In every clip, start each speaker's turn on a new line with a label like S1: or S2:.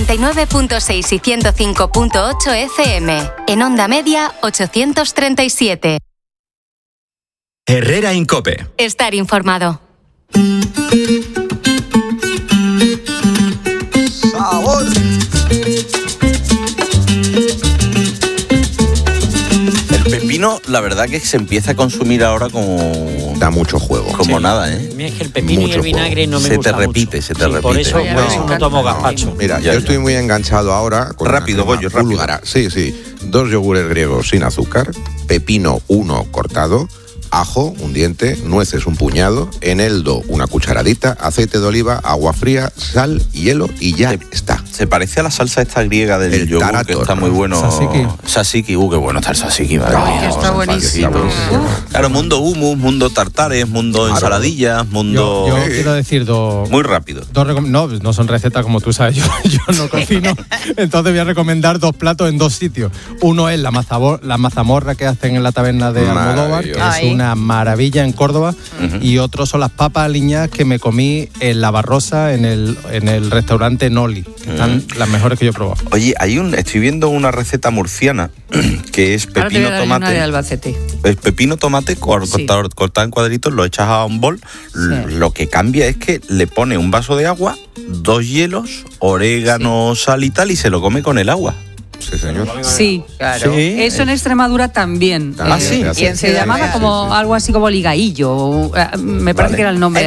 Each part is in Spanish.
S1: 99.6 y 105.8 FM. En onda media, 837.
S2: Herrera en COPE.
S1: Estar informado.
S3: ¡Sabor!
S4: El pepino, la verdad que se empieza a consumir ahora como...
S5: Da mucho juego.
S4: Como nada, ¿eh?
S6: A mí es que el pepino mucho y el vinagre no me
S4: gusta
S6: mucho.
S4: Se te repite.
S6: Por eso no tomo gazpacho.
S5: Mira, yo estoy muy enganchado ahora con
S4: rápido, Goyo,
S5: búlgara. Sí. 2 yogures griegos sin azúcar, pepino 1 cortado, ajo, un diente, nueces, un puñado, eneldo, una cucharadita, aceite de oliva, agua fría, sal, hielo y ya está.
S4: Se parece a la salsa esta griega del yogur, tarator, que está muy bueno. Tzatziki, qué bueno está el tzatziki.
S7: Está buenísimo.
S4: Claro, mundo hummus, mundo tartares, mundo ensaladillas, mundo...
S8: Yo quiero decir dos...
S4: Muy rápido.
S8: No son recetas como tú sabes, yo no cocino, entonces voy a recomendar 2 platos en 2 sitios. Uno es la mazamorra que hacen en la taberna de Almodóvar, que es una maravilla en Córdoba, y otro son las papas aliñadas que me comí en La Barrosa, en el restaurante Noli. Están las mejores que yo he probado.
S4: Oye, estoy viendo una receta murciana que es pepino tomate.
S7: De Albacete.
S4: El pepino tomate cortado en cuadritos, lo echas a un bol. Sí. Lo que cambia es que le pone un vaso de agua, 2 hielos, orégano, sal y tal, y se lo come con el agua.
S5: Sí, señor.
S7: Sí, claro. ¿Sí? Eso en Extremadura también.
S4: Sí.
S7: Y se llamaba como algo así como ligaillo. Me parece que era el nombre.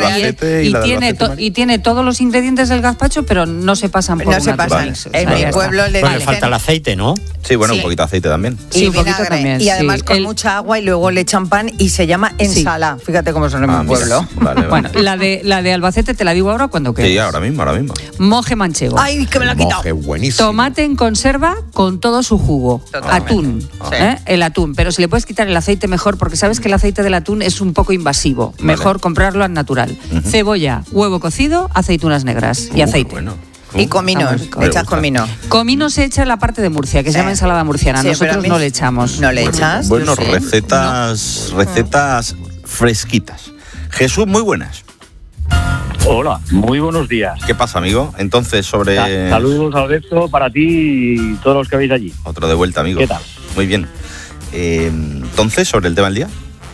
S7: Y tiene todos los ingredientes del gazpacho, pero no se pasan por
S9: En mi pueblo le
S6: falta el aceite, ¿no?
S4: Sí, bueno, un poquito de aceite también.
S9: Sí, un poquito también. Y además con mucha agua y luego le echan pan y se llama ensalada. Fíjate cómo son en mi pueblo.
S7: Vale. Bueno, la de Albacete te la digo ahora cuando quieras.
S4: Sí, ahora mismo.
S7: Moje manchego.
S9: Ay, que me la ha quitado.
S5: Moje buenísimo.
S7: Tomate en conserva con todo su jugo. Totalmente. Atún. El atún. Pero si le puedes quitar el aceite mejor, porque sabes que el aceite del atún es un poco invasivo. Mejor comprarlo al natural. Cebolla, huevo cocido, aceitunas negras y aceite.
S4: Bueno.
S9: Y comino, echas comino.
S7: Comino se echa en la parte de Murcia, que se llama ensalada murciana. Nosotros no le echamos.
S9: ¿No le echas?
S4: Bueno, recetas fresquitas. Jesús, muy buenas.
S10: Hola, muy buenos días.
S4: ¿Qué pasa, amigo? Entonces, sobre...
S10: Saludos, Alberto, para ti y todos los que habéis allí.
S4: Otro de vuelta, amigo.
S10: ¿Qué tal?
S4: Muy bien. Entonces, sobre el tema del día.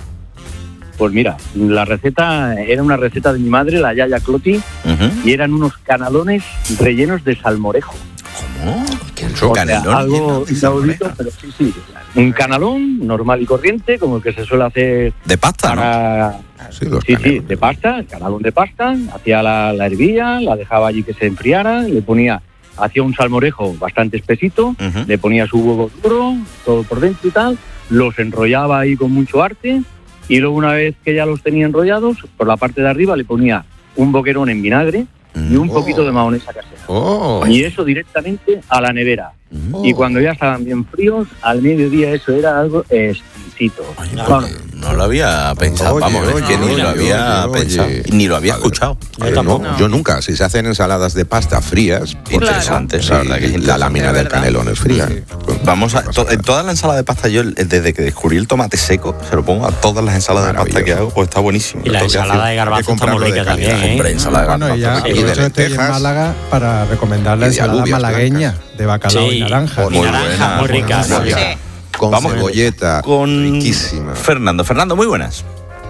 S10: Pues mira, la receta era una receta de mi madre, la Yaya Cloti, y eran unos canalones rellenos de salmorejo.
S4: ¿Cómo? ¿Qué es un canalón?
S10: Algo inaudito, pero sí. Un canalón normal y corriente, como el que se suele hacer...
S4: ¿De pasta, no?
S10: Sí, de pasta, el canalón de pasta. Hacía la hervía, la dejaba allí que se enfriara, hacía un salmorejo bastante espesito, le ponía su huevo duro, todo por dentro y tal, los enrollaba ahí con mucho arte, y luego una vez que ya los tenía enrollados, por la parte de arriba le ponía un boquerón en vinagre y un poquito de mayonesa casera. Y eso directamente a la nevera. Y cuando ya estaban bien fríos, al mediodía eso era algo exquisito.
S4: No lo había pensado, ni lo había pensado, ni lo había escuchado.
S5: Yo nunca. Si se hacen ensaladas de pasta frías,
S4: interesante, la verdad que es
S5: la lámina del canelón es fría.
S4: Vamos en toda la ensalada de pasta, yo desde que descubrí el tomate seco, se lo pongo a todas las ensaladas de pasta que hago, pues está buenísimo.
S6: Y la ensalada de garbanzo está muy rica también,
S4: ensalada de garbanzo.
S8: Y de estoy en Málaga para recomendar la ensalada malagueña de bacalao y naranja.
S6: Muy rica.
S5: Con cebolleta, riquísima.
S4: Fernando, muy buenas.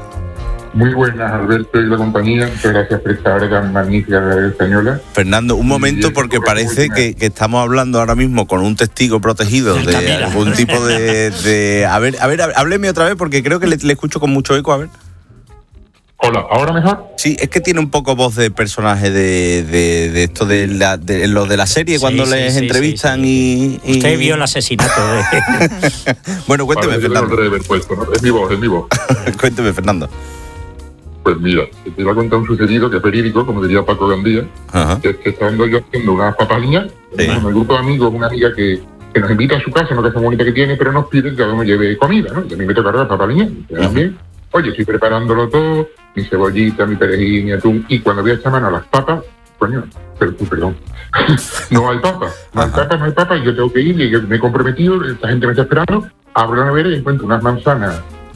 S11: Muy buenas, Alberto y la compañía. Muchas gracias por esta hora tan magnífica de la española.
S4: Fernando, un momento, porque parece que estamos hablando ahora mismo con un testigo protegido de algún tipo de... A ver, hábleme otra vez, porque creo que le escucho con mucho eco, a ver.
S11: Hola, ¿ahora mejor?
S4: Sí, es que tiene un poco voz de personaje de esto de lo de la serie, cuando les entrevistan y...
S6: Usted vio el asesinato de...
S4: Bueno, cuénteme, Fernando.
S11: ¿no? Es mi voz.
S4: Cuénteme, Fernando.
S11: Pues mira, te iba a contar un sucedido que es verídico, como diría Paco Gandía, que es que estando yo haciendo unas papaliñas con el grupo de amigos, una amiga que nos invita a su casa, una casa bonita que tiene, pero nos pide que uno lleve comida, ¿no? Yo me invito a cargar papaliñas, también. Oye, estoy preparándolo todo, mi cebollita, mi perejil, mi atún, y cuando voy a echar mano a las papas, coño, perdón, no hay papas, y yo tengo que ir, y yo me he comprometido, esta gente me está esperando, abro la nevera y encuentro unas manzanas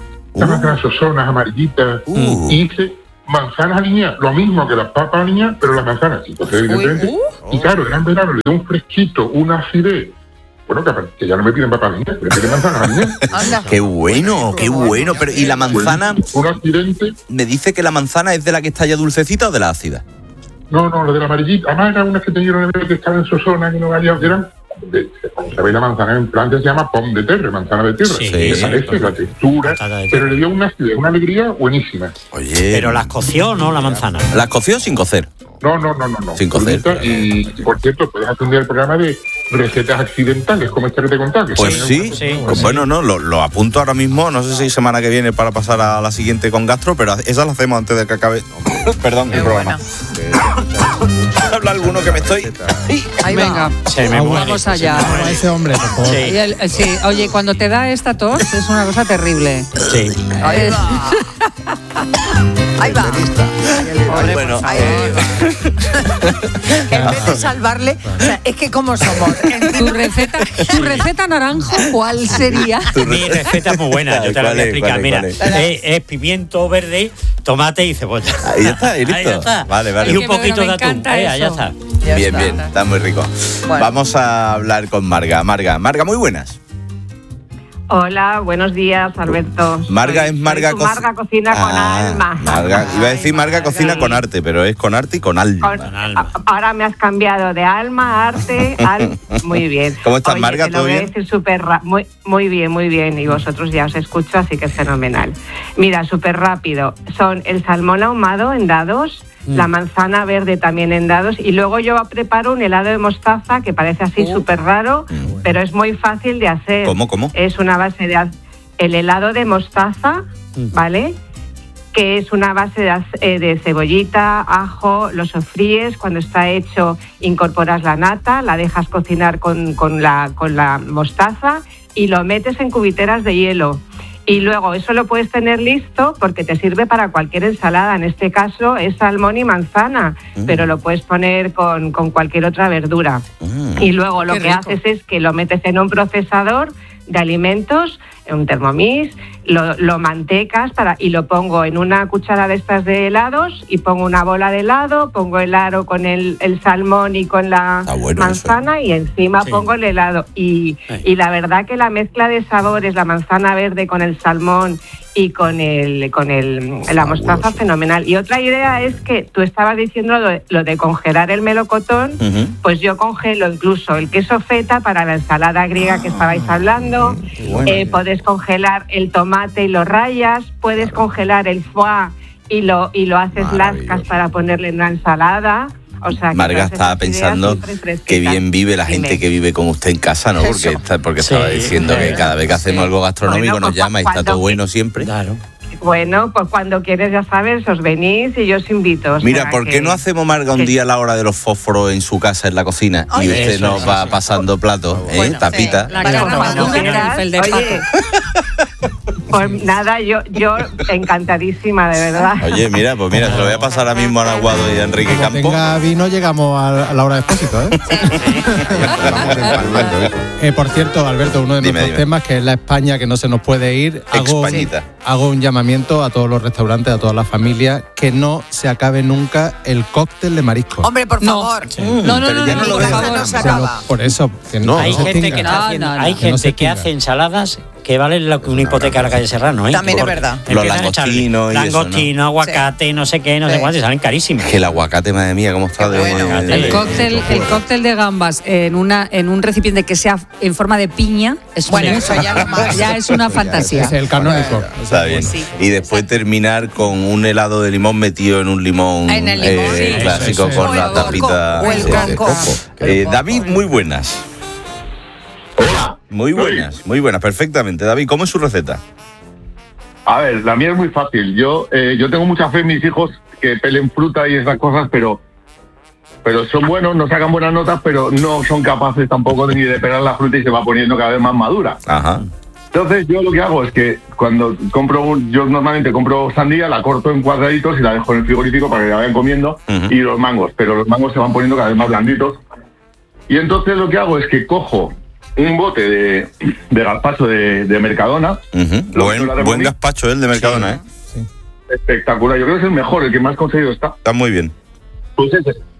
S11: sosonas, amarillitas, y hice manzanas aliñadas, lo mismo que las papas aliñadas, pero las manzanas, sí, entonces evidentemente Y claro, era en verano, le dio un fresquito, una acidez. Bueno, que ya no me piden papas niñas, me piden manzanas niñas.
S4: Qué bueno. Pero, ¿y la manzana?
S11: Un accidente.
S4: ¿Me dice que la manzana es de la que está ya dulcecita o de la ácida?
S11: No, lo de la amarillita. Además, eran unas que tenían que estaban en Sosona, que no valían, que eran... ¿Sabéis la manzana? En Francia se llama pomme de terre, manzana de tierra.
S6: Sí,
S11: la textura, pero le dio una acidez, una alegría buenísima.
S4: Oye.
S6: Pero las coció, ¿no? La manzana.
S4: ¿Las coció sin cocer?
S11: No.
S4: Sin cocer.
S11: Y, por cierto, puedes atender el programa de recetas accidentales, como esta que te contaba.
S4: Pues sí. Pues bueno, no, lo apunto ahora mismo. No sé si semana que viene para pasar a la siguiente con gastro, pero esa la hacemos antes de que acabe. Perdón, el programa. Habla alguno que me estoy.
S7: Ahí venga. Vamos allá.
S8: Ese hombre, por favor.
S7: Sí. Oye, cuando te da esta tos es una cosa terrible.
S6: Sí.
S9: Ahí va. Ahí va.
S4: Bueno,
S9: Que en vez de salvarle, o sea, es que como somos.
S7: ¿Tu receta naranjo cuál sería?
S6: Mi receta es muy buena, yo te la voy a explicar. Mira, es pimiento verde, tomate y cebolla.
S4: Ahí ya está, y listo.
S6: Ahí ya está.
S4: Vale.
S6: Y un poquito de atún. Ya está.
S4: Bien, está muy rico.
S9: Bueno.
S4: Vamos a hablar con Marga. Marga, muy buenas.
S2: Hola, buenos días, Alberto.
S4: Marga es Marga
S2: Marga cocina con alma.
S4: Marga, iba a decir Marga cocina con arte, pero es con arte y con alma.
S2: Ahora me has cambiado de alma a arte. Muy bien.
S4: ¿Cómo estás, Marga? ¿Todo bien?
S2: Muy bien. Y vosotros ya os escucho, así que es fenomenal. Mira, súper rápido. Son el salmón ahumado en dados, la manzana verde también en dados, y luego yo preparo un helado de mostaza que parece así súper raro, pero es muy fácil de hacer.
S4: ¿Cómo?
S2: Es una base de el helado de mostaza, ¿vale? Que es una base de cebollita, ajo, lo sofríes, cuando está hecho incorporas la nata, la dejas cocinar con la mostaza y lo metes en cubiteras de hielo. Y luego eso lo puedes tener listo porque te sirve para cualquier ensalada. En este caso es salmón y manzana, pero lo puedes poner con cualquier otra verdura. Y luego lo que haces es que lo metes en un procesador de alimentos, en un Thermomix, lo mantecas y lo pongo en una cuchara de estas de helados y pongo una bola de helado, pongo el aro con el salmón y con la manzana y encima pongo el helado. Y la verdad que la mezcla de sabores, la manzana verde con el salmón y con la mostaza, fenomenal. Y otra idea es que tú estabas diciendo lo de congelar el melocotón, pues yo congelo incluso el queso feta para la ensalada griega que estabais hablando. Puedes congelar el tomate y lo rayas, puedes congelar el foie y lo haces lascas para ponerle en una ensalada. O sea,
S4: Marga estaba pensando que bien vive la gente que vive con usted en casa, ¿no? Porque estaba diciendo que cada vez que hacemos algo gastronómico nos llama y está todo bueno siempre.
S6: Claro.
S2: Bueno, pues cuando quieres, ya sabes, os venís y yo os invito.
S4: Mira, ¿por qué no hacemos, Marga, un día a la hora de los fósforos en su casa, en la cocina? Y usted nos va pasando platos, tapita.
S2: Pues nada, yo encantadísima, de verdad.
S4: Oye, mira, se lo voy a pasar ahora mismo a Aguado y a Enrique Campo.
S8: Tenga vino, llegamos a la hora de expósito, ¿eh? Por cierto, Alberto, uno de nuestros temas, que es la España que no se nos puede ir, hago un llamamiento a todos los restaurantes, a todas las familias, que no se acabe nunca el cóctel de marisco.
S9: Hombre, por favor.
S7: No, por favor.
S9: No se acaba.
S8: Por eso, que no.
S6: Hay gente que hace ensaladas que valen una hipoteca a la calle Serrano, ¿eh?
S9: También es verdad.
S4: Los langostinos y eso,
S6: ¿no? Aguacate, no sé qué, no sé cuánto, y salen carísimos.
S4: Que el aguacate, madre mía, cómo está
S7: El cóctel de gambas en un recipiente que sea en forma de piña,
S9: eso
S7: ya es una fantasía.
S8: Es el canónico.
S4: Está bien. Y después terminar con un helado de limón metido en un limón, clásico con la tapita de coco. David, muy buenas.
S11: Hola.
S4: Muy buenas, perfectamente. David, ¿cómo es su receta?
S11: A ver, la mía es muy fácil. Yo tengo mucha fe en mis hijos que pelen fruta y esas cosas, pero son buenos, no sacan buenas notas, pero no son capaces tampoco ni de pelar la fruta y se va poniendo cada vez más madura.
S4: Ajá.
S11: Entonces yo lo que hago es que cuando yo normalmente compro sandía, la corto en cuadraditos y la dejo en el frigorífico para que la vayan comiendo, y los mangos se van poniendo cada vez más blanditos. Y entonces lo que hago es que cojo un bote de gazpacho de Mercadona.
S4: Buen gazpacho el de Mercadona, ¿eh?
S11: Sí. Espectacular, yo creo que es el mejor, el que más conseguido está.
S4: Está muy bien.
S11: Pues ese.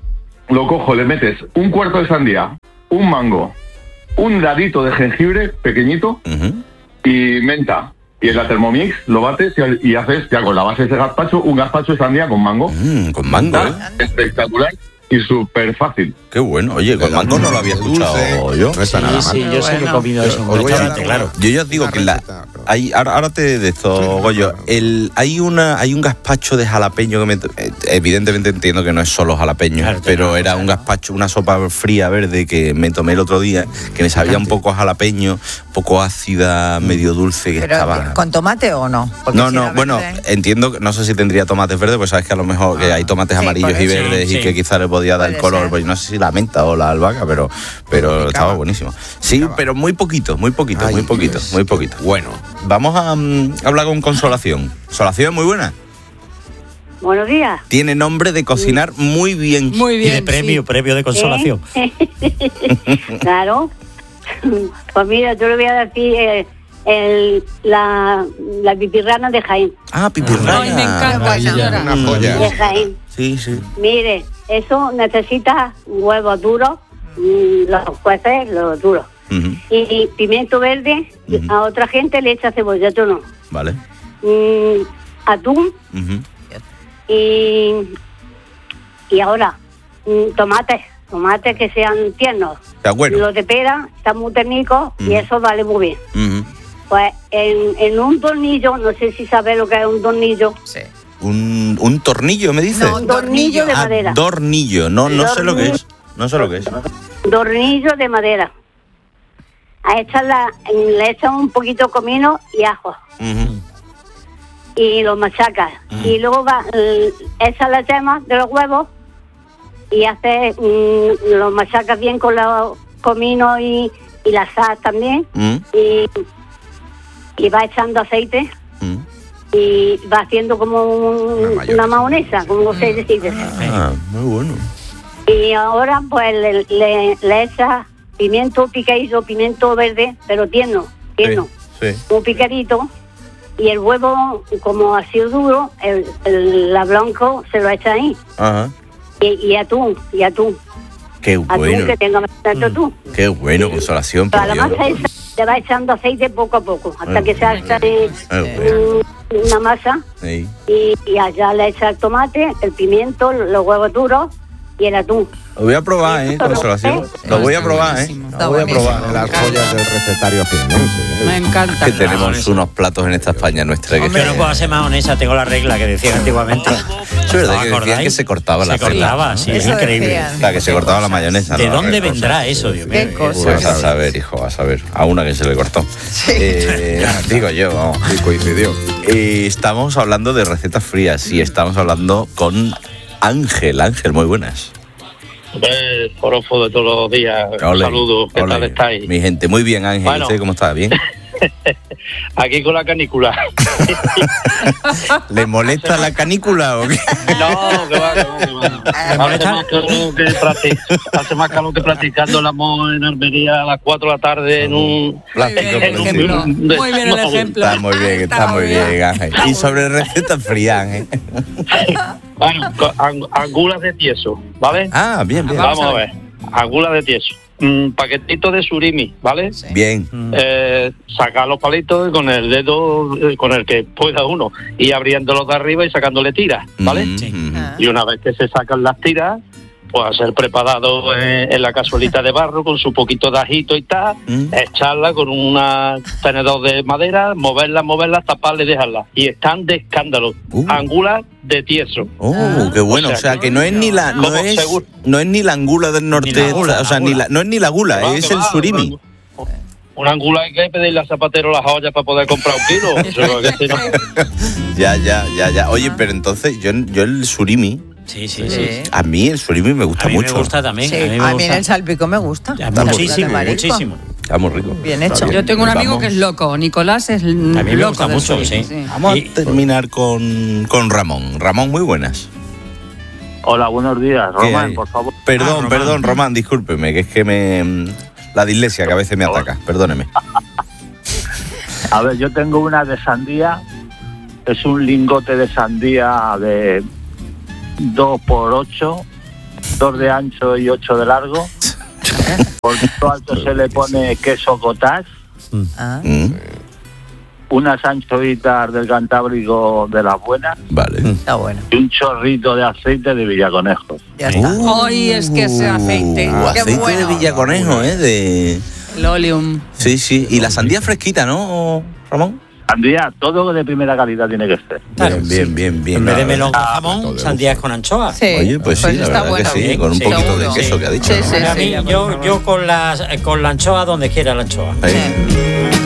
S3: lo cojo, le metes un cuarto de sandía, un mango, un dadito de jengibre pequeñito y menta. Y en la Thermomix lo bates y haces ya con la base de ese gazpacho, un gazpacho de sandía con mango.
S4: Con mango,
S3: espectacular y súper fácil.
S4: Qué bueno. Oye, con mango no lo había escuchado yo.
S5: No está nada mal.
S6: Sí, yo siempre he comido eso.
S4: Claro. Yo ya os digo que ahora te de esto, Goyo. Hay un gazpacho de jalapeño que evidentemente entiendo que no es solo jalapeño, claro, pero era un gazpacho, una sopa fría verde que me tomé el otro día, que me sabía un poco a jalapeño, un poco ácida, medio dulce, que
S9: pero,
S4: estaba...
S9: ¿con tomate o no? Porque
S4: no, bueno, entiendo que no sé si tendría tomates verdes, pues sabes que a lo mejor que hay tomates amarillos y verdes y que quizás le podía dar el color, pues no sé si la menta o la albahaca, pero estaba buenísimo. Sí, pero muy poquito. Bueno, vamos a hablar con Consolación. Consolación, muy buena.
S12: Buenos días.
S4: Tiene nombre de cocinar muy bien.
S7: Muy bien.
S6: Y de premio de consolación.
S12: Claro. Pues mira, yo le voy a decir la pipirrana de Jaén.
S4: Ah, pipirrana.
S7: Ay, me encanta, señora.
S5: Una joya.
S12: De Jaén.
S4: Sí.
S12: Mire, eso necesita huevos duros, los cueces, los duros. Y pimiento verde. A otra gente le echa cebolla, yo no.
S4: Vale.
S12: Atún. Y ahora tomates que sean tiernos.
S4: Está bueno.
S12: Los de pera están muy técnicos y eso vale muy bien. Pues en un tornillo, no sé si sabes lo que es un tornillo.
S9: Sí.
S4: ¿Un tornillo, me dice?
S12: No, un tornillo de madera.
S4: Tornillo, no sé lo que es. No sé lo que es.
S12: Tornillo de madera. A esta le echan un poquito de comino y ajo. Y lo machacas. Y luego echas la yema de los huevos y haces, lo machacas bien con los cominos y la sal también. Y va echando aceite. Y va haciendo como una mayonesa, como se dice.
S4: Muy bueno.
S12: Y ahora pues le echas pimiento picadito, pimiento verde, pero tierno.
S4: Sí.
S12: Un picadito. Y el huevo, como ha sido duro, la blanco se lo echa ahí.
S4: Ajá.
S12: Y atún.
S4: Qué bueno.
S12: Atún que tenga bastante atún.
S4: Qué bueno, Consolación.
S12: Para la masa esa le va echando aceite poco a poco, hasta que se haga una masa.
S4: Sí.
S12: Y allá le echa el tomate, el pimiento, los huevos duros y el atún.
S4: Lo voy a probar, Consolación. Lo voy a probar, Lo voy a probar.
S5: Las joyas del recetario jiennense.
S7: Me encanta.
S4: Que tenemos unos platos en esta España nuestra.
S6: Yo no puedo hacer mayonesa, tengo la regla que decían antiguamente.
S4: Es verdad que decían que se cortaba la
S6: regla. Se cortaba, sí, es increíble.
S4: O sea, que se cortaba la mayonesa.
S6: ¿De dónde vendrá eso, Dios mío?
S9: ¿Qué cosa?
S4: Pues a saber, hijo, a saber. A una que se le cortó. Digo yo, vamos.
S5: Y coincidió.
S4: Estamos hablando de recetas frías y estamos hablando con Ángel. Ángel, muy buenas.
S13: Forofo de todos los días. Un saludo. ¿Qué tal estáis?
S4: Mi gente, muy bien, Ángel. Bueno. ¿Usted cómo está? ¿Bien?
S13: Aquí con la canícula.
S4: ¿Le molesta la canícula o qué?
S13: No, que va. Hace más calor que practicando el amor en Almería a las 4 de la tarde en un...
S7: Muy bien el ejemplo.
S4: Está muy bien, Ángel. Y sobre recetas frías, Ángel.
S13: Bueno, angulas de tieso, ¿vale?
S4: Ah, bien.
S13: Vamos a ver. Angulas de tieso. Paquetito de surimi, ¿vale?
S4: Sí. Bien.
S13: Sacar los palitos con el dedo con el que pueda uno y abriéndolos de arriba y sacándole tiras, ¿vale? Y una vez que se sacan las tiras, pues hacer preparado en la cazuelita de barro con su poquito de ajito y tal, echarla con un tenedor de madera, moverla, taparla y dejarla. Y están de escándalo. Angulas de tieso.
S4: Qué bueno. O sea, que no es ni la no es ni la angula del norte, no es ni la gula, es el surimi.
S13: Una angula hay que pedirle al zapatero las ollas para poder comprar un kilo.
S4: Ya. Oye, pero entonces yo el surimi.
S6: Sí.
S4: A mí el surimi me gusta mucho.
S6: Me gusta también.
S9: Sí, a mí el salpicón me gusta.
S6: Muchísimo.
S4: Está muy rico.
S9: Bien hecho.
S7: Yo tengo un amigo que es loco. Nicolás es loco.
S6: A mí me gusta mucho, sí.
S4: Vamos a terminar con Ramón. Ramón, muy buenas.
S14: Hola, buenos días. Román, por favor.
S4: Perdón, Román, discúlpeme, que es que la dislexia que a veces me ataca. Perdóneme.
S14: A ver, yo tengo una de sandía. Es un lingote de sandía de 2x8 2 de ancho y 8 de largo. Por todo alto se le pone queso cottage. Unas anchoitas del Cantábrico de las buenas.
S4: Vale.
S9: Está bueno.
S14: Y un chorrito de aceite de Villaconejos.
S9: Ya está.
S7: Ay, es que ese aceite. Qué
S4: Aceite
S7: bueno.
S4: de Villaconejo, de...
S7: El oleum.
S4: Sí, sí. Y la sandía fresquita, ¿no, Ramón?
S14: Sandía, todo de primera calidad tiene que ser.
S6: Claro,
S4: bien.
S6: En vez de melón con jamón, sandías con anchoas.
S9: Sí.
S4: Oye, pues sí, la
S9: está
S4: verdad
S9: bueno.
S4: que sí, con un poquito
S9: seguro.
S4: de queso que ha dicho.
S9: Sí,
S4: ¿no?
S9: sí,
S6: A mí, yo con la anchoa donde quiera la anchoa.
S4: Ahí.